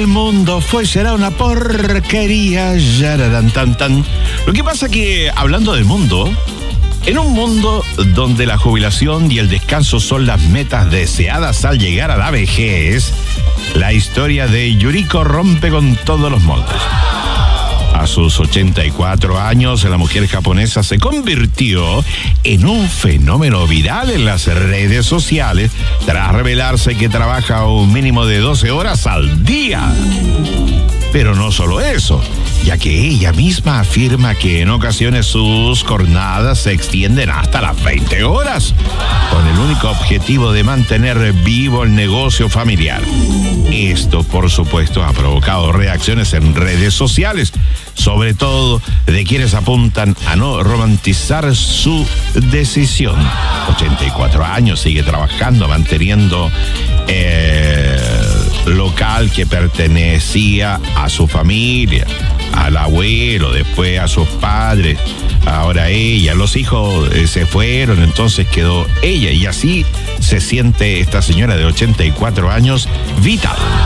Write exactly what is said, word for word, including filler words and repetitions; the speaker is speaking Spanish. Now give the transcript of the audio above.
el mundo fue será una porquería. Yararán, tan, tan. Lo que pasa que, hablando del mundo, en un mundo donde la jubilación y el descanso son las metas deseadas al llegar a la vejez, la historia de Yuriko rompe con todos los moldes. A sus ochenta y cuatro años, la mujer japonesa se convirtió en un fenómeno viral en las redes sociales tras revelarse que trabaja un mínimo de doce horas al día. Pero no solo eso, ya que ella misma afirma que en ocasiones sus jornadas se extienden hasta las veinte horas, con el único objetivo de mantener vivo el negocio familiar. Esto, por supuesto, ha provocado reacciones en redes sociales, sobre todo de quienes apuntan a no romantizar su decisión. ochenta y cuatro años, sigue trabajando, manteniendo eh, local que pertenecía a su familia, al abuelo, después a sus padres, ahora ella, los hijos eh, se fueron, entonces quedó ella, y así se siente esta señora de ochenta y cuatro años vital.